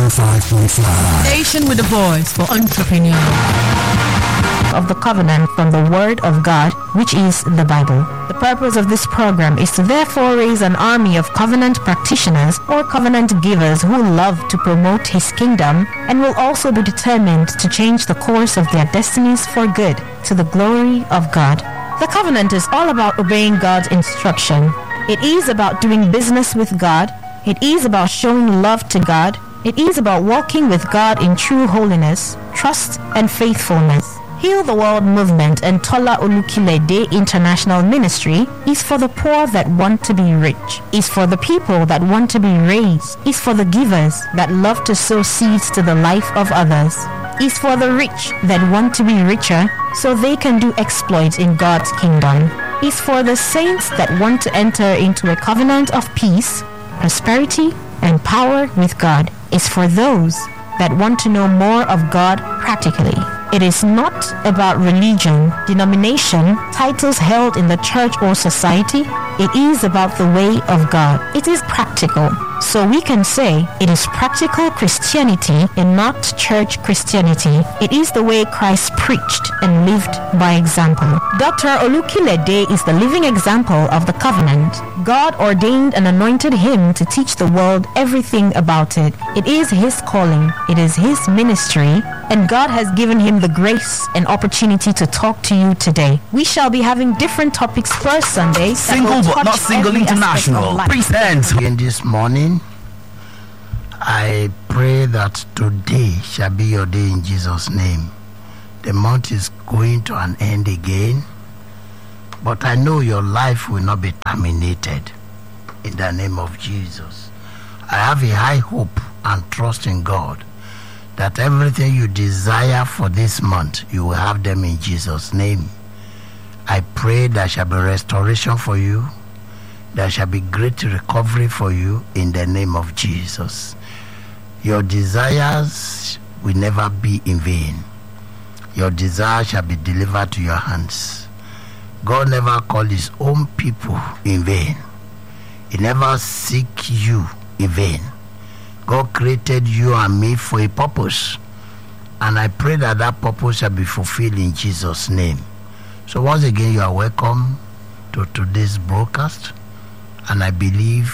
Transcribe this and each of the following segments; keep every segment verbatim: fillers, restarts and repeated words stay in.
oh five point five. Station with a voice for entrepreneurs. Of the covenant from the Word of God, which is the Bible. The purpose of this program is to therefore raise an army of covenant practitioners or covenant givers who love to promote His kingdom and will also be determined to change the course of their destinies for good to the glory of God. The covenant is all about obeying God's instruction. It is about doing business with God. It is about showing love to God. It is about walking with God in true holiness, trust, and faithfulness. Heal the World Movement and Tola Olukile International Ministry is for the poor that want to be rich, is for the people that want to be raised, is for the givers that love to sow seeds to the life of others, is for the rich that want to be richer so they can do exploits in God's kingdom, is for the saints that want to enter into a covenant of peace, prosperity, and power with God, is for those that want to know more of God practically. It is not about religion, denomination, titles held in the church or society. It is about the way of God. It is practical. So we can say it is practical Christianity and not church Christianity. It is the way Christ preached and lived by example. Doctor Olukile is the living example of the covenant. God ordained and anointed him to teach the world everything about it. It is his calling. It is his ministry. And God has given him the grace and opportunity to talk to you today. We shall be having different topics per Sunday. Single but not single international. Presents. In this morning, I pray that today shall be your day in Jesus' name. The month is going to an end again, but I know your life will not be terminated in the name of Jesus. I have a high hope and trust in God that everything you desire for this month, you will have them in Jesus' name. I pray there shall be restoration for you. There shall be great recovery for you in the name of Jesus. Your desires will never be in vain. Your desire shall be delivered to your hands. God never called his own people in vain. He never seek you in vain. God created you and me for a purpose. And I pray that that purpose shall be fulfilled in Jesus' name. So once again, you are welcome to today's broadcast. And I believe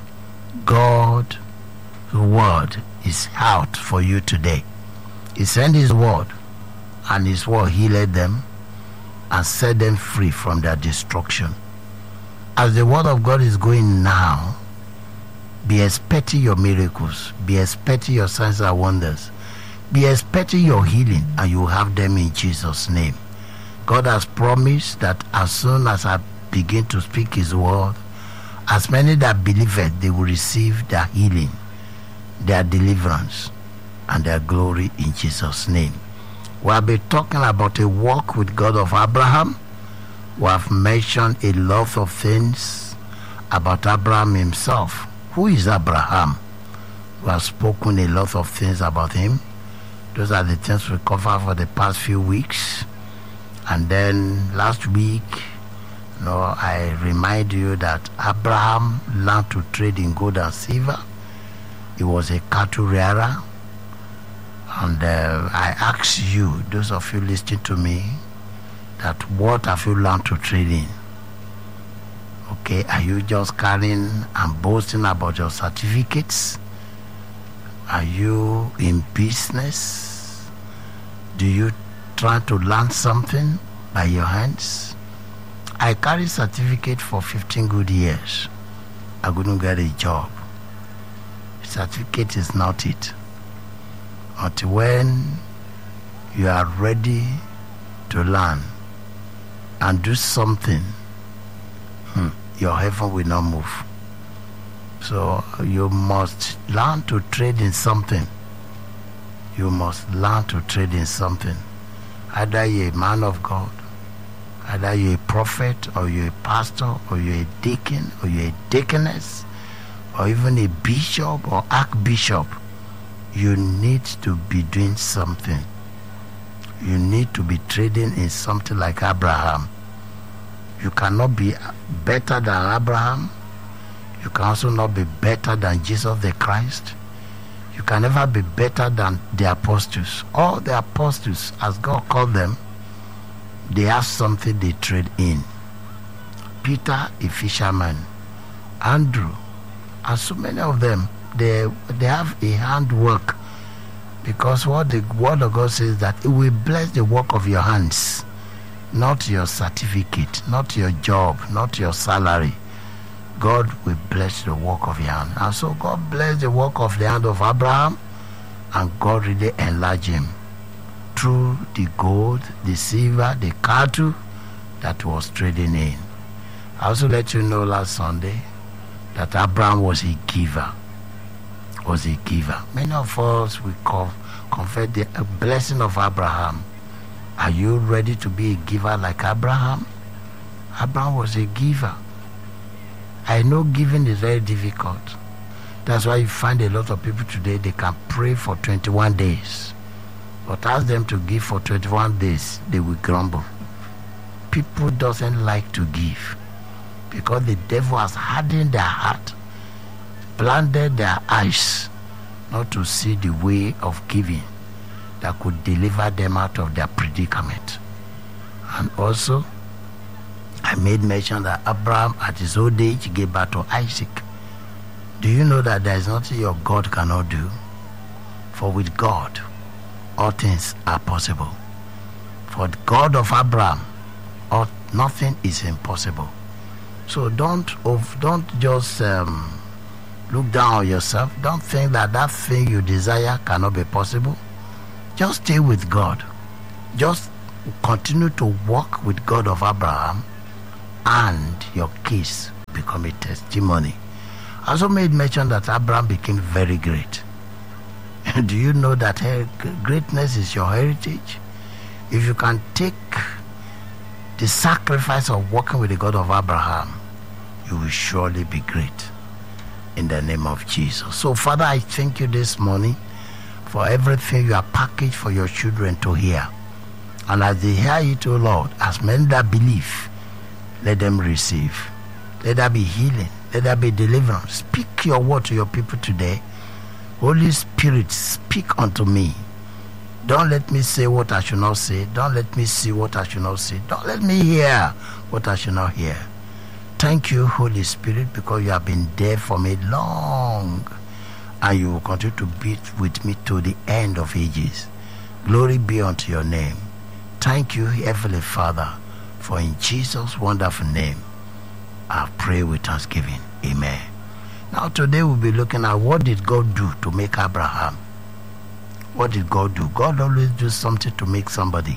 God's word is out for you today. He sent his word, and his word healed them and set them free from their destruction. As the word of God is going now, be expecting your miracles. Be expecting your signs and wonders. Be expecting your healing, and you will have them in Jesus' name. God has promised that as soon as I begin to speak his word, as many that believe it, they will receive their healing, their deliverance, and their glory in Jesus' name. We have been talking about a walk with God of Abraham. We have mentioned a lot of things about Abraham himself. Who is Abraham? We have spoken a lot of things about him. Those are the things we covered for the past few weeks. And then last week, you know, I remind you that Abraham learned to trade in gold and silver. He was a cattle rearer. And uh, I ask you, those of you listening to me, that what have you learned to trade in? Okay, are you just carrying and boasting about your certificates? Are you in business? Do you try to learn something by your hands? I carry certificate for fifteen good years. I couldn't get a job. Certificate is not it. Until when you are ready to learn and do something, hmm, your heaven will not move. So you must learn to trade in something. You must learn to trade in something. Either you're a man of God, either you're a prophet, or you're a pastor, or you're a deacon, or you're a deaconess, or even a bishop or archbishop. You need to be doing something. You need to be trading in something like Abraham. You cannot be better than Abraham. You can also not be better than Jesus the Christ. You can never be better than the apostles. All the apostles, as God called them, they have something they trade in. Peter, a fisherman. Andrew, and so many of them, they they have a handwork, because what the word of God says that it will bless the work of your hands, not your certificate, not your job, not your salary. God will bless the work of your hand. And so God blessed the work of the hand of Abraham, and God really enlarged him through the gold, the silver, the cattle that was trading in. I also let you know last Sunday that Abraham was a giver. Was a giver. Many of us we call, confess the blessing of Abraham. Are you ready to be a giver like Abraham? Abraham was a giver. I know giving is very difficult. That's why you find a lot of people today, they can pray for twenty-one days. But ask them to give for twenty-one days, they will grumble. People doesn't like to give because the devil has hardened their heart, blinded their eyes, not to see the way of giving that could deliver them out of their predicament. And also, I made mention that Abraham at his old age gave birth to Isaac. Do you know that there is nothing your God cannot do? For with God, all things are possible. For the God of Abraham, all, nothing is impossible. So don't, don't just um, look down on yourself. Don't think that that thing you desire cannot be possible. Just stay with God. Just continue to walk with God of Abraham, and your case become a testimony. I also made mention that Abraham became very great. Do you know that greatness is your heritage? If you can take the sacrifice of walking with the God of Abraham, you will surely be great in the name of Jesus. So Father, I thank you this morning for everything you have packaged for your children to hear. And as they hear it, O Lord, as many that believe, let them receive. Let there be healing. Let there be deliverance. Speak your word to your people today. Holy Spirit, speak unto me. Don't let me say what I should not say. Don't let me see what I should not see. Don't let me hear what I should not hear. Thank you, Holy Spirit, because you have been there for me long, and you will continue to be with me to the end of ages. Glory be unto your name. Thank you, Heavenly Father, for in Jesus' wonderful name, I pray with thanksgiving. Amen. Now today we'll be looking at what did God do to make Abraham. What did God do? God always do something to make somebody.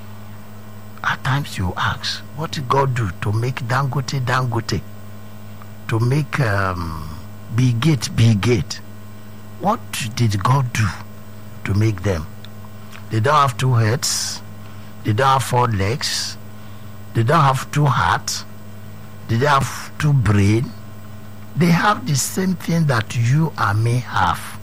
At times you ask, what did God do to make Dangote Dangote? To make um, Bill Gates Bill Gates? What did God do to make them? They don't have two heads. They don't have four legs. They don't have two hearts. They don't have two brains. They have the same thing that you and me have.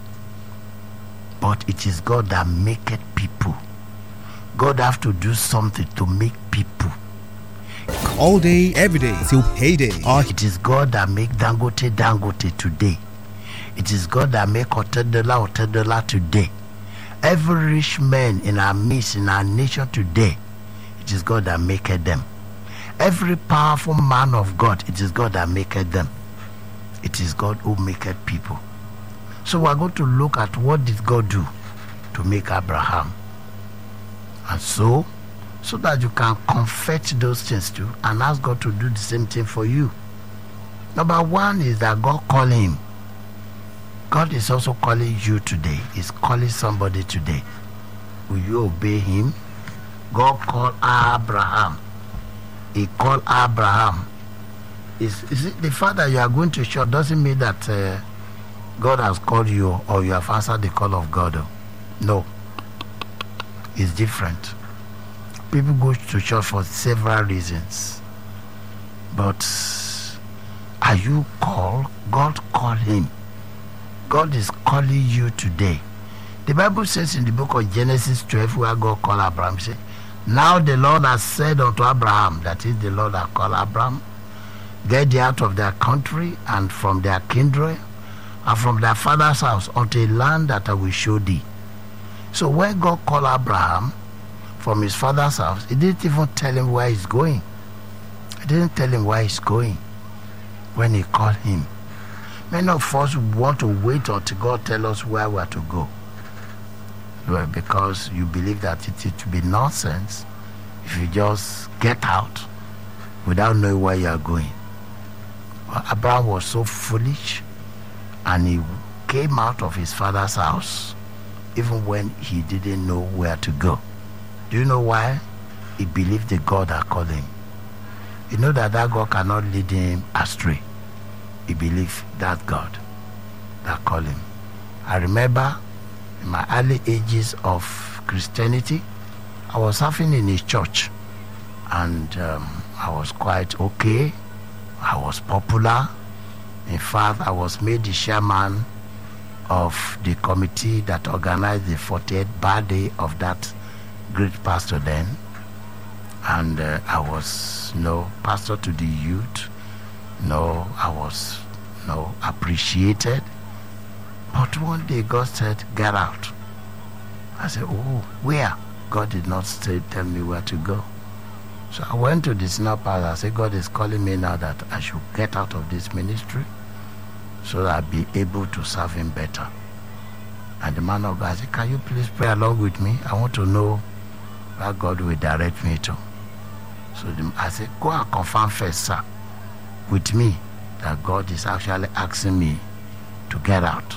But it is God that maketh people. God have to do something to make people. All day, every day, till payday. Or it is God that make Dangote Dangote today. It is God that make Otedola Otedola today. Every rich man in our midst, in our nation today, it is God that maketh them. Every powerful man of God, it is God that maketh them. It is God who maketh people. So we are going to look at what did God do to make Abraham. And so, so that you can confess those things too and ask God to do the same thing for you. Number one is that God called him. God is also calling you today. He's calling somebody today. Will you obey him? God called Abraham. He called Abraham. Is, is it the fact that you are going to church doesn't mean that uh, God has called you or you have answered the call of God? No. It's different. People go to church for several reasons. But are you called? God called him. God is calling you today. The Bible says in the book of Genesis twelve, where God called Abraham, say, now the Lord has said unto Abraham, that is the Lord that called Abraham, get thee out of their country and from their kindred and from thy father's house unto a land that I will show thee. So when God called Abraham from his father's house, he didn't even tell him where he's going. He didn't tell him where he's going when he called him. Many of us want to wait until God tell us where we are to go. Well, because you believe that it it will be nonsense if you just get out without knowing where you are going. But Abraham was so foolish, and he came out of his father's house even when he didn't know where to go. Do you know why? He believed the God that called him. You know that that God cannot lead him astray. He believed that God that called him. I remember in my early ages of Christianity, I was serving in his church, and um, I was quite okay. I was popular. In fact, I was made the chairman of the committee that organized the fortieth birthday of that great pastor then. And uh, I was, you know, pastor to the youth. No, I was, you know, appreciated. But one day God said, get out. I said, oh, where? God did not say, tell me where to go. So I went to the senior pastor. I said, God is calling me now that I should get out of this ministry so that I'll be able to serve him better. And the man of God said, can you please pray along with me? I want to know where God will direct me to. So the, I said, go and confirm first, sir, with me that God is actually asking me to get out.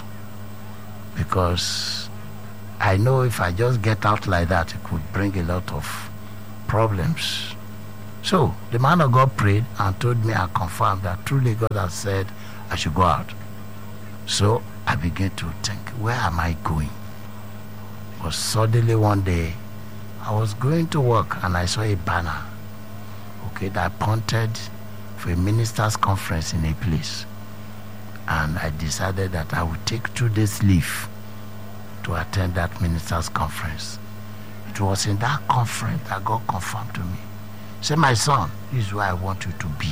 Because I know if I just get out like that, it could bring a lot of problems. So the man of God prayed and told me and confirmed that truly God has said I should go out. So I began to think, where am I going? But suddenly one day, I was going to work and I saw a banner, okay, that appointed for a ministers' conference in a place. And I decided that I would take two days leave to attend that ministers' conference. It was in that conference that God confirmed to me. Say, my son, this is where I want you to be.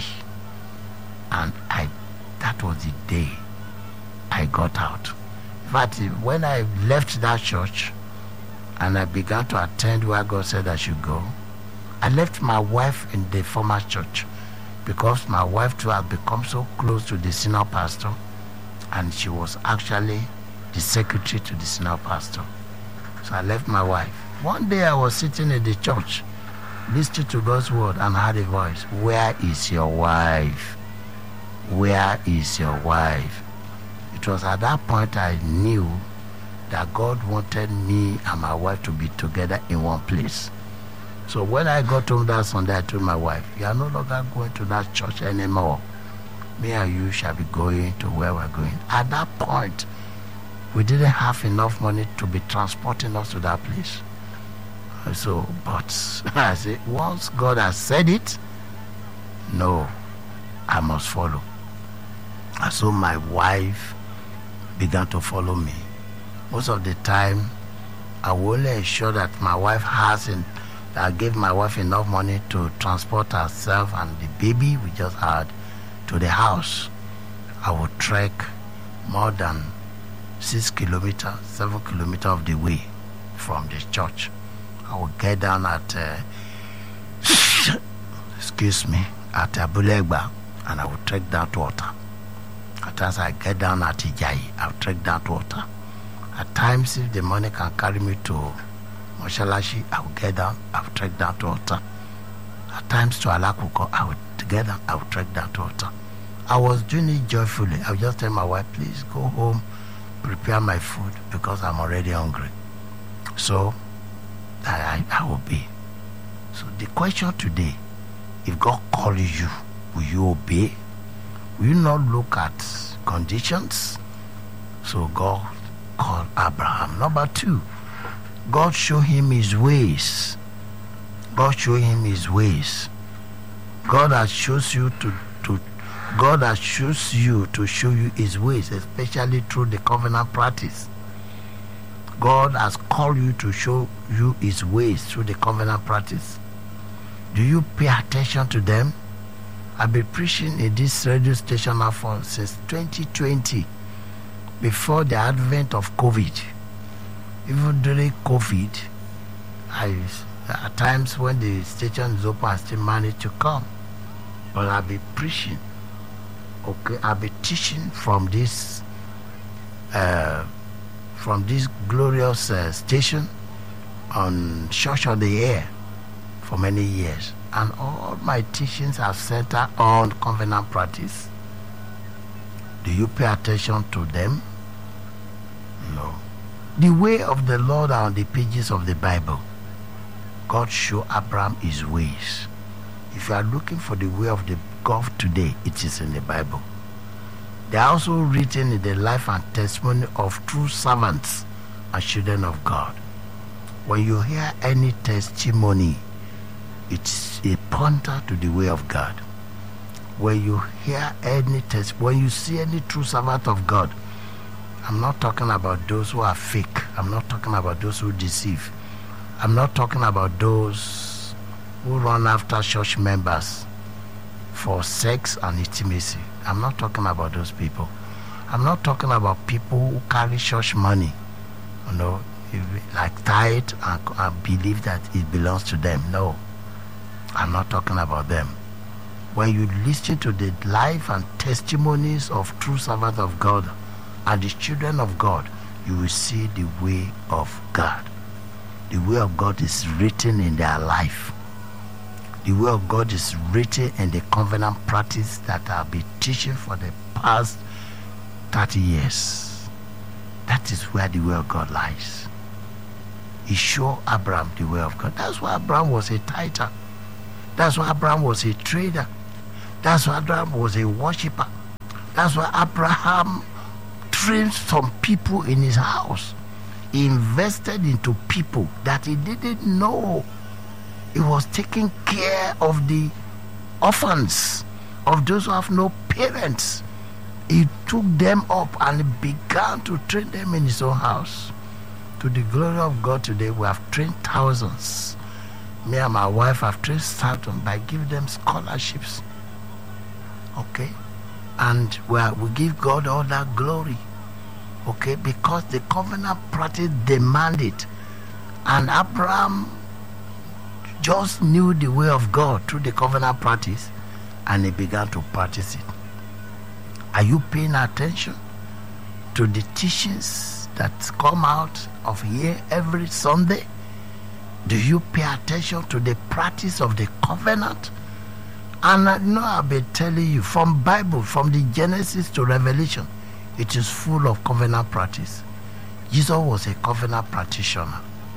And I, that was the day I got out. In fact, when I left that church and I began to attend where God said I should go, I left my wife in the former church because my wife too had become so close to the senior pastor, and she was actually the secretary to the senior pastor. So I left my wife. One day I was sitting in the church listening to God's word and heard a voice, where is your wife? Where is your wife? It was at that point I knew that God wanted me and my wife to be together in one place. So when I got home that Sunday, I told my wife, you are no longer going to that church anymore. Me and you shall be going to where we're going. At that point, we didn't have enough money to be transporting us to that place. So, but I said, once God has said it, no, I must follow. And so my wife began to follow me. Most of the time, I will only ensure that my wife has, in, I gave my wife enough money to transport herself and the baby we just had to the house. I would trek more than six kilometers, seven kilometers of the way from the church. I would get down at, uh, excuse me, at Abulegba, and I would trek down to water. At times I get down at Ijayi, I would trek down to water. At times, if the money can carry me to Moshalashi, I would get down, I would trek down to water. At times to Alakuko, I would get down, I would trek down to water. I was doing it joyfully. I would just tell my wife, please go home, prepare my food because I'm already hungry. So, I, I will be. So the question today, if God calls you, will you obey? Will you not look at conditions? So God called Abraham. Number two, God showed him his ways. God showed him his ways. God has chosen you to, to God has chosen you to show you his ways, especially through the covenant practice. God has called you to show you his ways through the covenant practice. Do you pay attention to them? I've been preaching in this radio station now for since twenty twenty. before the advent of COVID, even during COVID, I at times when the station is open, I still manage to come. But I'll be preaching. Okay, I'll be teaching from this, uh, from this glorious uh, station on Church of the Air for many years, and all my teachings are centered on covenant practice. Do you pay attention to them? No. The way of the Lord are on the pages of the Bible. God showed Abraham his ways. If you are looking for the way of the God today, it is in the Bible. They are also written in the life and testimony of true servants and children of God. When you hear any testimony, it's a pointer to the way of God. When you hear any test, when you see any true servant of God, I'm not talking about those who are fake. I'm not talking about those who deceive. I'm not talking about those who run after church members for sex and intimacy. I'm not talking about those people. I'm not talking about people who carry church money, you know, like tithe and, and believe that it belongs to them. No, I'm not talking about them. When you listen to the life and testimonies of true servants of God and the children of God, you will see the way of God. The way of God is written in their life. The way of God is written in the covenant practice that I've been teaching for the past thirty years. That is where the way of God lies. He showed Abraham the way of God. That's why Abraham was a tither. That's why Abraham was a trader. That's why Abraham was a worshipper. That's why Abraham trained some people in his house. He invested into people that he didn't know. He was taking care of the orphans, of those who have no parents. He took them up and began to train them in his own house. To the glory of God, today we have trained thousands. Me and my wife have trained thousands by giving them scholarships. Okay? And we, are, we give God all that glory. Okay? Because the covenant practice demanded. And Abraham just knew the way of God through the covenant practice, and he began to practice it. Are you paying attention to the teachings that come out of here every Sunday? Do you pay attention to the practice of the covenant? And I know I've been telling you, from Bible, from the Genesis to Revelation, it is full of covenant practice. Jesus was a covenant practitioner.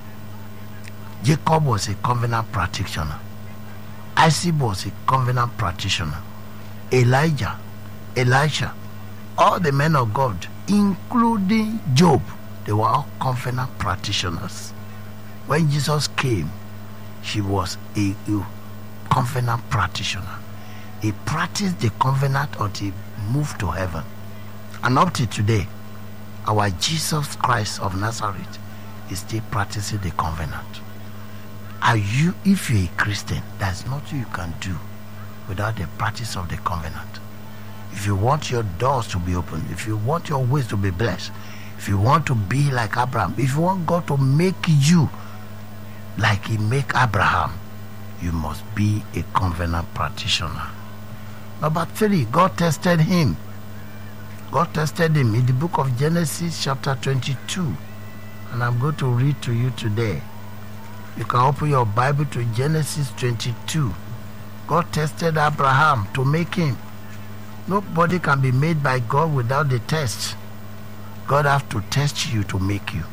Jacob was a covenant practitioner. Isaac was a covenant practitioner. Elijah, Elisha, all the men of God, including Job, they were all covenant practitioners. When Jesus came, he was a, a covenant practitioner. He practiced the covenant until he moved to heaven. And up to today, our Jesus Christ of Nazareth is still practicing the covenant. Are you, if you're a Christian, there's nothing you can do without the practice of the covenant. If you want your doors to be open, if you want your ways to be blessed, if you want to be like Abraham, if you want God to make you like he made Abraham, you must be a covenant practitioner. Number three, God tested him. God tested him in the book of Genesis chapter twenty-two. And I'm going to read to you today. You can open your Bible to Genesis twenty-two. God tested Abraham to make him. Nobody can be made by God without the test. God has to test you to make you.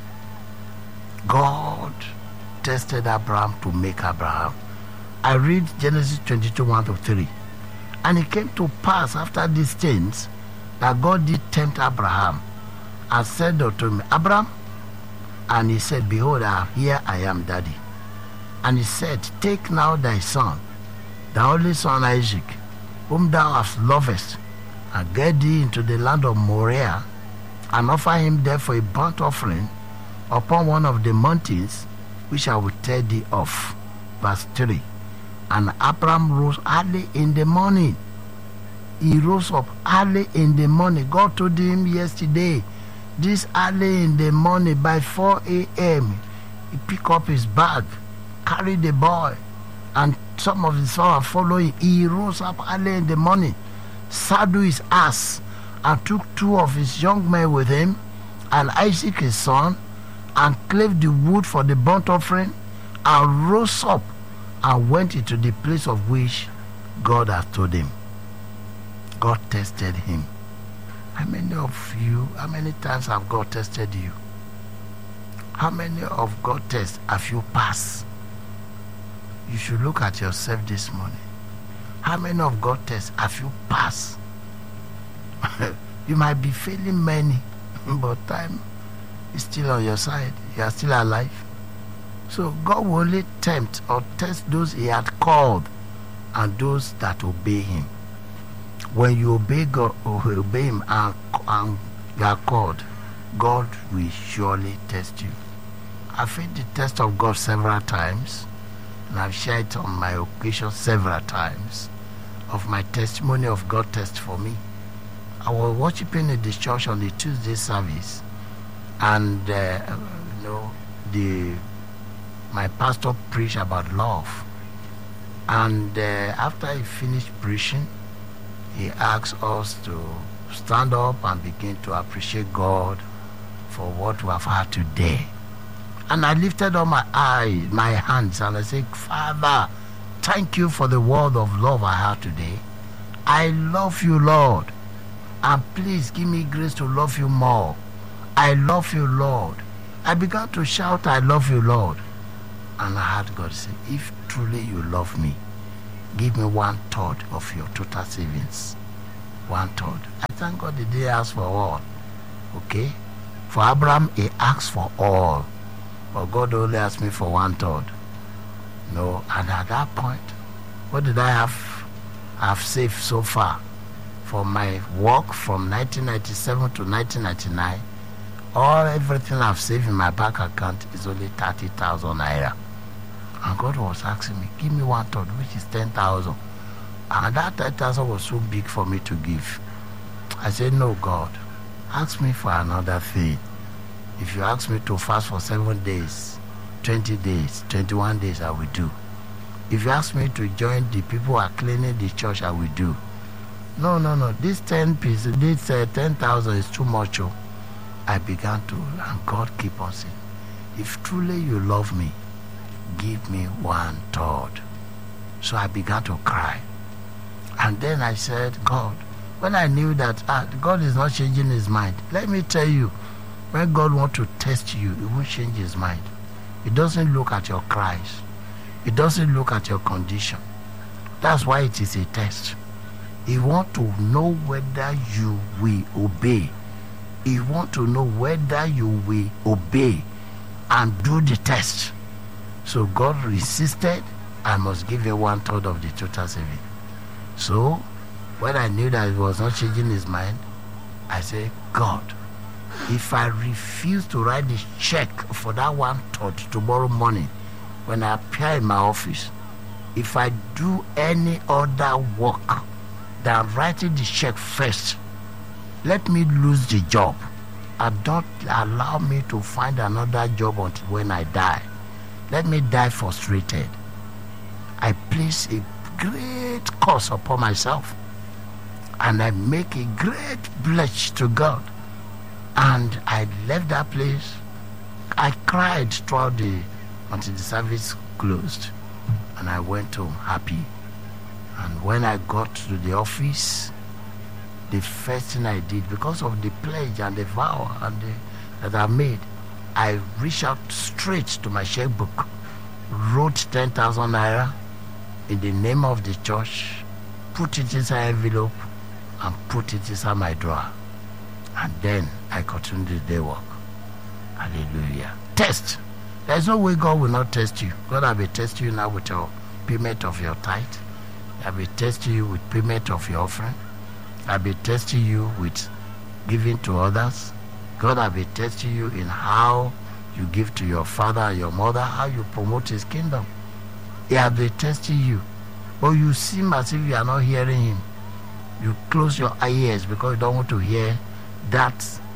God tested Abraham to make Abraham. I read Genesis twenty-two, one to three. And it came to pass after these things that God did tempt Abraham and said unto him, Abraham, and he said, Behold, here I am, Daddy. And he said, Take now thy son, thy only son Isaac, whom thou hast lovest, and get thee into the land of Moriah, and offer him there for a burnt offering upon one of the mountains which I will tell thee of. Verse three. And Abraham rose early in the morning. He rose up early in the morning. God told him yesterday This early in the morning, by four a.m., he pick up his bag, carry the boy, and some of his fellow following. He rose up early in the morning, saddled his ass, and took two of his young men with him, and Isaac his son, and claved the wood for the burnt offering, and rose up and went into the place of which God had told him. God tested him. How many of you, how many times have God tested you? How many of God tests have you passed? You should look at yourself this morning. How many of God tests have you passed? You might be failing many, but time is still on your side. You are still alive. So God will only tempt or test those he had called and those that obey him. When you obey God or obey him and, and you are called, God will surely test you. I've faced the test of God several times, and I've shared it on my occasion several times of my testimony of God test for me. I was worshiping in this church on the Tuesday service, and uh, you know the my pastor preached about love, and uh, after he finished preaching, he asked us to stand up and begin to appreciate God for what we have had today. And I lifted up my eyes, my hands, and I said, Father, thank you for the word of love I had today. I love you, Lord, and please give me grace to love you more. I love you, Lord. I began to shout, I love you, Lord. And I heard God say, if truly you love me, give me one third of your total savings. One third. I thank God he didn't ask for all. Okay? For Abraham, he asked for all. But God only asked me for one third. No, and at that point, what did I have? I've saved so far. For my work from nineteen ninety-seven to nineteen ninety-nine, all everything I've saved in my bank account is only thirty thousand naira. And God was asking me, give me one third, which is ten thousand. And that ten thousand was so big for me to give. I said, no, God, ask me for another thing. If you ask me to fast for seven days, twenty days, twenty-one days, I will do. If you ask me to join the people who are cleaning the church, I will do. No, no, no, this ten pieces, this uh, ten thousand is too much. Oh. I began to, and God keep on saying, if truly you love me, give me one third. So I began to cry. And then I said, God, when I knew that ah, God is not changing his mind, let me tell you, when God wants to test you, he won't change his mind. He doesn't look at your cries. He doesn't look at your condition. That's why it is a test. He wants to know whether you will obey. He wants to know whether you will obey and do the test. So God resisted. I must give you one third of the total saving. So when I knew that he was not changing his mind, I said, God, if I refuse to write this check for that one third tomorrow morning when I appear in my office, if I do any other work than writing the check first, let me lose the job and don't allow me to find another job until when I die. Let me die frustrated. I place a great curse upon myself, and I make a great pledge to God. And I left that place. I cried throughout the until the service closed, and I went home happy. And when I got to the office, the first thing I did, because of the pledge and the vow and the, that I made, I reached out straight to my checkbook, wrote ten thousand naira in the name of the church, put it inside an envelope, and put it inside my drawer. And then I continued the day work. Hallelujah. Test. There's no way God will not test you. God will be testing you now with your payment of your tithe. He will be testing you with payment of your offering. He will be testing you with giving to others. God will be testing you in how you give to your father and your mother, how you promote his kingdom. He will be testing you. But you seem as if you are not hearing him. You close your ears because you don't want to hear that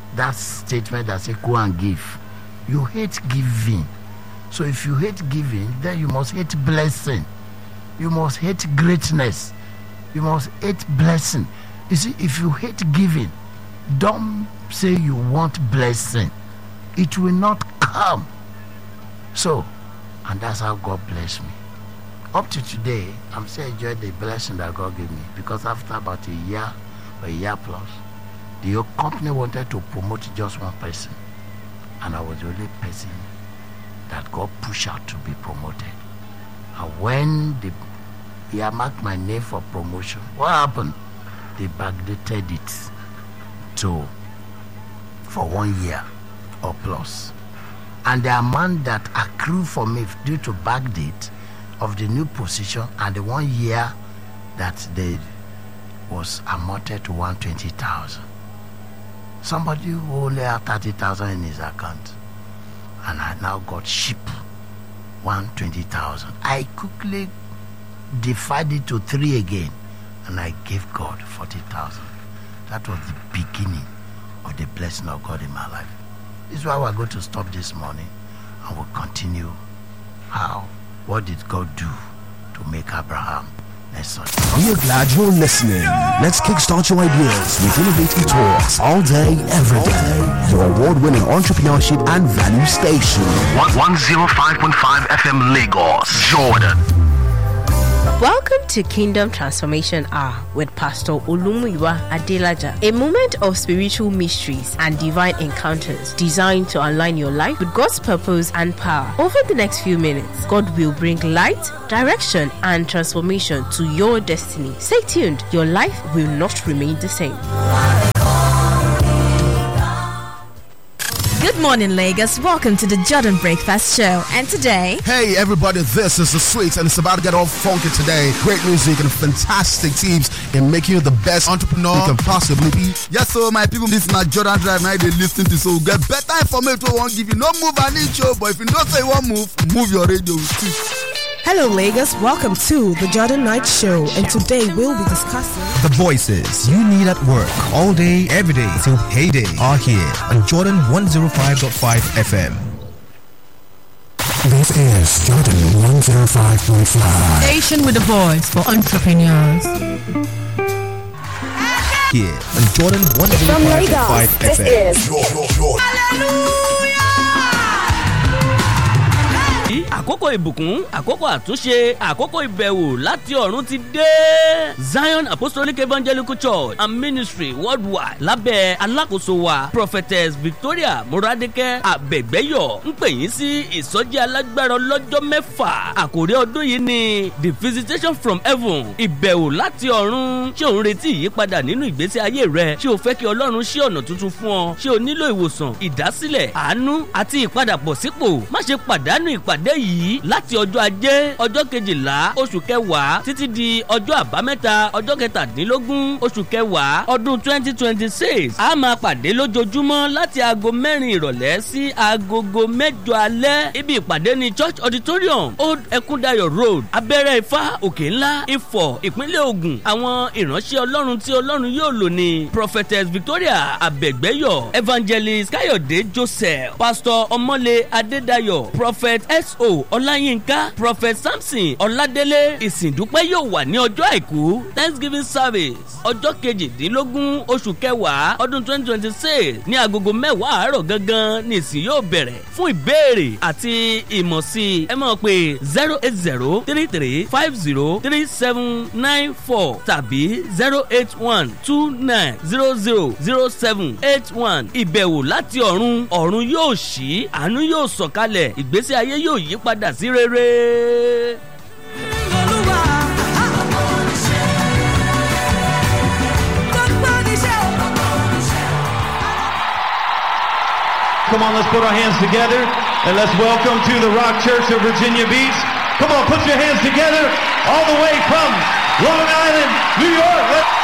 that statement that say go and give. You hate giving. So if you hate giving, then you must hate blessing. You must hate greatness. You must hate blessing. You see, if you hate giving, don't say you want blessing. It will not come. So, and that's how God blessed me. Up to today, I'm still enjoying the blessing that God gave me, because after about a year or a year plus, the whole company wanted to promote just one person, and I was the only person that God pushed out to be promoted. And when they earmarked my name for promotion, what happened? They backdated it to for one year or plus, and the amount that accrued for me due to backdate of the new position and the one year that they was amounted to one hundred twenty thousand. Somebody who only had thirty thousand in his account, and I now got cheap one hundred twenty thousand. I quickly divided it to three again, and I gave God forty thousand. That was the beginning of the blessing of God in my life. This is why we're going to stop this morning, and we'll continue. How? What did God do to make Abraham next son? We are glad you're listening. Let's kickstart your ideas with innovative talks all day, every day. Your award-winning entrepreneurship and value station. one oh five point five F M Lagos, Jordan. Welcome to Kingdom Transformation Hour with Pastor Olumuyiwa Adelaja, a moment of spiritual mysteries and divine encounters designed to align your life with God's purpose and power. Over the next few minutes, God will bring light, direction, and transformation to your destiny. Stay tuned, your life will not remain the same. Good morning, Lagos. Welcome to the Jordan Breakfast Show. And today, Hey everybody, this is The Sweets, and it's about to get all funky today. Great music and fantastic tips in making you the best entrepreneur you can possibly be. Yes, so my people, this is my Jordan Drive. Now they listen to, so get better information. Won't give you no move an inch, but if you don't say one move, move your radio. Hello Lagos, welcome to the Jordan Night Show, and today we'll be discussing The voices you need at work all day, every day till payday are here on Jordan one oh five point five F M. This is Jordan one oh five point five. station with a voice for entrepreneurs. Here on Jordan one oh five point five F M. Àkókò ìbùkún, àkókò àtúnṣe, àkókò ìbẹ̀wò láti ọ̀run ti dé. Zion Apostolic Evangelical Church and Ministry Worldwide lábẹ́ alákòóso wa Prophetess Victoria Moradeke Abẹ̀gbẹ́yọ̀ ń pè yín sí ìsọjí alágbára ọlọ́jọ́ mẹ́fà. Àkòrí ọdún yìí ni The Visitation from Heaven, ìbẹ̀wò láti ọ̀run. Ṣé o ń retí ìyípadà nínú ìgbésí ayé rẹ? Ṣé o fẹ́ kí Ọlọ́run ṣí ọ̀nà tuntun fún ọ? Ṣé o nílò ìwòsàn, ìdásílẹ̀, àánú àti ìpadàbọ̀ sípò? Má ṣe pàdánù ìpàdé yìí láti ọjọ́ ajé ọjọ́ kejìlá oṣù kẹwàá títí di ọjọ́ àbámẹ́ta ọjọ́ kẹtàdínlógún oṣù kẹwàá ọdún twenty twenty six. A máa pàdé lójoojúmọ́ láti aago mẹ́rin ìrọ̀lẹ́ sí agogo mẹ́jọ alẹ́. Ibi ìpàdé ní Church Auditorium, Old Ekundayo Road, Abẹ́rẹ́ Ifá, Òkè Ńlá, Ifọ̀, ìpínlẹ̀ Ògùn. Àwọn ìránṣẹ́ Ọlọ́run tí Ọlọ́run yóò lò ní Prophetess Victoria Abẹ̀gbẹ́yọ̀, Evangelist Káyọ̀dé Joseph, Pastor Ọmọlé Adédayọ̀, Prophet S O Ọláyínká, Prophet Samson Ọládélé. Ìsìndúpẹ́ yóò wà ní ọjọ́ àìkú Thanksgiving service ọjọ́ kejìdínlógún oṣù kẹwàá ọdún twenty twenty six ní agogo mẹ́wàá àárọ̀ gangan ní ìsìn yóò bẹ̀rẹ̀. Fún ìbéèrè àti ìmọ̀ sí ẹ máa pè zero eight zero three three five zero three seven nine four tàbí zero eight one two nine zero zero zero seven eight one. Ìbẹ̀wò láti ọ̀run, ọ̀run yóò ṣí, àánú yóò sọ̀kalẹ̀, ìgbésí ayé yóò yí padà sí rere. Come on, let's put our hands together and let's welcome to the Rock Church of Virginia Beach. Come on, put your hands together all the way from Long Island, New York. Let's